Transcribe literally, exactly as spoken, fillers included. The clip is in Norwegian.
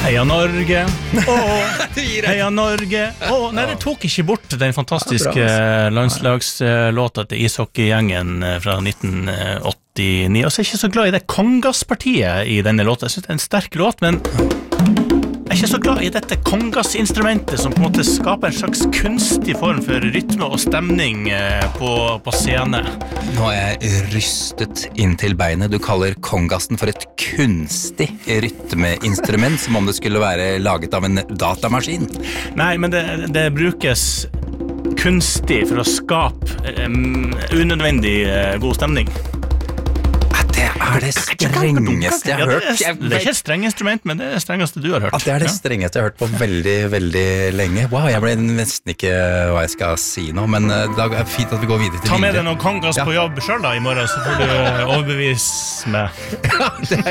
Heia Norge, åh, heia Norge, åh. Nei, det tok ikke bort den fantastiske landslagslåta til ishockeygjengen fra nitten åttini. Og så er jeg ikke så glad i det kongaspartiet i denne låta. Jeg synes det er en sterk låt, men jeg er ikke så glad i dette kongasinstrumentet som på en måte skaper en slags kunstig form for rytme og stemning på, på scene. Nå er jeg rystet inn til beinet. Du kaller kongasen for et kunstig rytmeinstrument, som om det skulle være laget av en datamaskin. Nei, men det, det brukes kunstig for å skape um, unødvendig uh, god stemning. Det er det strengeste jeg har hørt. Ja, det, er, det er ikke et streng instrument, men det er det strengeste du har hørt. At det er det strengeste jeg har hørt på veldig, veldig lenge. Wow, jeg ble nesten ikke hva jeg skal si nå, men det er fint at vi går videre til Ta med videre. deg noen kongas ja. på jobb selv da i morgen, så får du overbevise meg. Ja, det er